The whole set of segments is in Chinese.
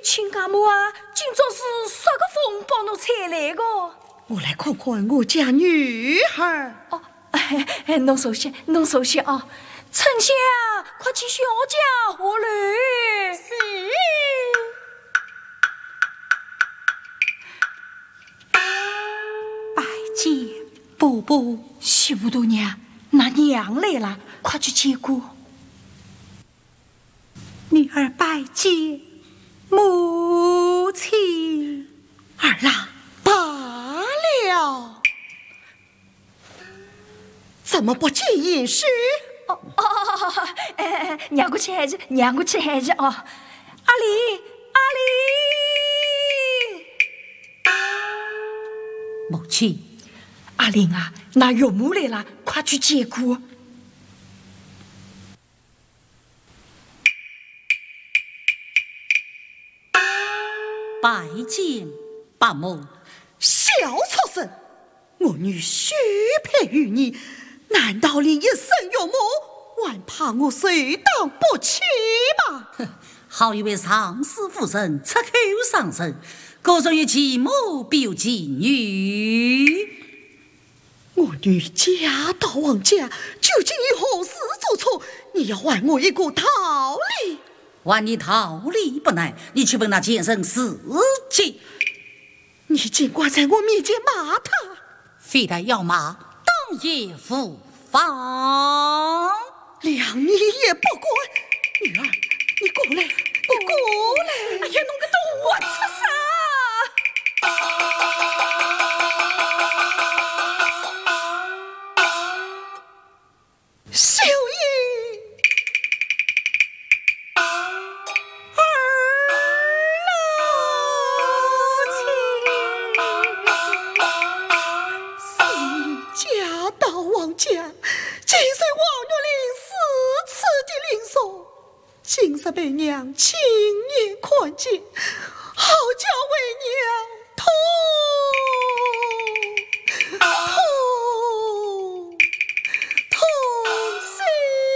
亲家母啊，今朝是啥个风帮侬采来的？ 我来看看我家女儿。 哦，侬首先啊，丞相，快去小家下来。 是。 拜见伯伯。 媳妇大娘，那娘来了，快去接过。 女儿拜见母亲。儿郎罢了，怎么不见饮食？ 娘过去还是哦。阿里， 母亲， 阿玲啊，那岳母来了，快去接过。 拜见伯母。 小畜生，我女许配于你，难道连一声岳母还怕我随当不起吗？ 好一位上司夫人，出口伤人，果然有其母必有其女。 我女家到王家，究竟有何事做错？你要还我一个道理。 还你道理不难，你去问那前生事情。 你尽管在我面前骂他， 非但要骂，当也无妨。 两你也不管。女儿，你过来，你过来。 哎呀，弄个多出啥？ 秀英，家到王家，今随王月令4次的领送，今日被娘亲眼看见，好叫为娘痛心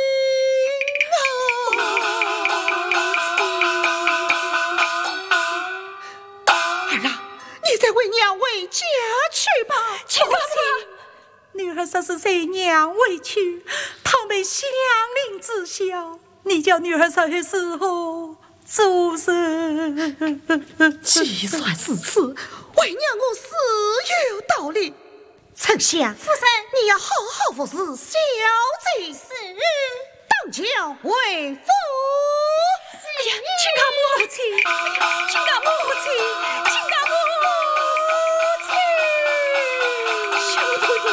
啊！儿郎，你再为娘回家去吧。 亲家母， 女儿实是随娘委屈，倘被相邻知晓，你叫女儿在时候做人。既算是此，为娘我死有道理。丞相夫人， 你要好好服侍小姐， 是当教为夫。 哎呀，亲家母，亲家母， 小徒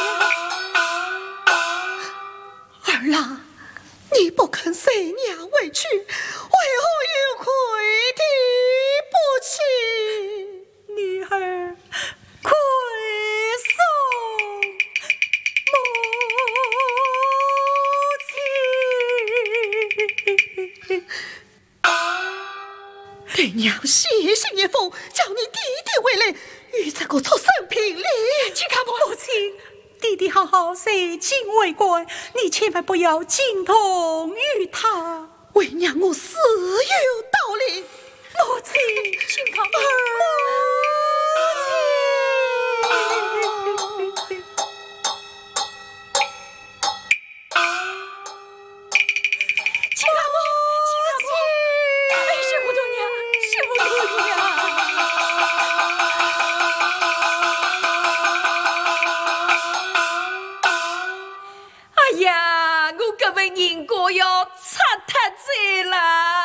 儿，儿郎，你不肯随娘委屈，为何有愧的不起？女儿愧送母亲。给娘写信一封，叫你弟弟回来，与这个畜生评理。 亲家母， 母亲，弟弟好好随亲为乖，你千万不要惊动于他。为娘我死有道理。母亲， 亲家母。哎呀，我这位人哥要擦脱罪了。